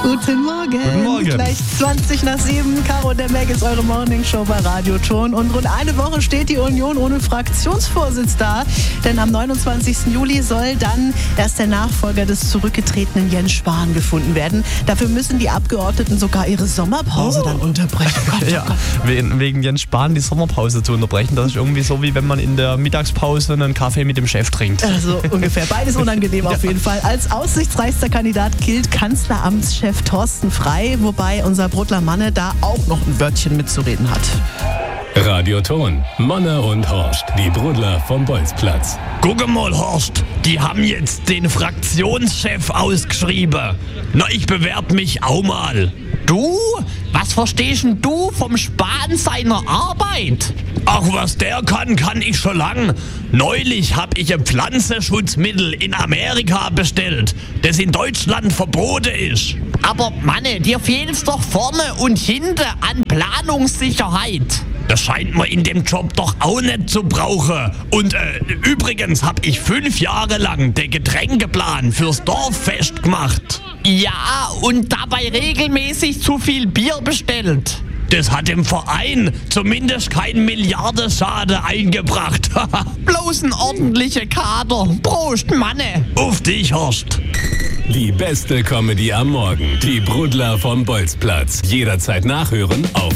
Guten Morgen. Guten Morgen. Gleich 20 nach 7. Caro und der Meg ist eure Morningshow bei Radio Ton. Und rund eine Woche steht die Union ohne Fraktionsvorsitz da. Denn am 29. Juli soll dann erst der Nachfolger des zurückgetretenen Jens Spahn gefunden werden. Dafür müssen die Abgeordneten sogar ihre Sommerpause dann unterbrechen. Ja, wegen Jens Spahn die Sommerpause zu unterbrechen. Das ist irgendwie so, wie wenn man in der Mittagspause einen Kaffee mit dem Chef trinkt. Also ungefähr. Beides unangenehm auf jeden Fall. Als aussichtsreichster Kandidat gilt Kanzleramtschef Thorsten Frey, wobei unser Brudler Manne da auch noch ein Wörtchen mitzureden hat. Radio Ton, Manne und Horst, die Brudler vom Bolzplatz. Guck mal, Horst, die haben jetzt den Fraktionschef ausgeschrieben. Na, ich bewerb mich auch mal. Du? Was verstehst denn du vom Spahn seiner Arbeit? Ach, was der kann ich schon lang. Neulich hab ich ein Pflanzenschutzmittel in Amerika bestellt, das in Deutschland verboten ist. Aber Manne, dir fehlt's doch vorne und hinten an Planungssicherheit. Das scheint man in dem Job doch auch nicht zu brauchen. Und übrigens hab ich 5 Jahre lang den Getränkeplan fürs Dorffest gemacht. Ja, und dabei regelmäßig zu viel Bier bestellt. Das hat dem Verein zumindest keinen Milliardenschaden eingebracht. Bloß ein ordentlicher Kader. Prost, Manne. Auf dich, Horst. Die beste Comedy am Morgen. Die Brudler vom Bolzplatz. Jederzeit nachhören auf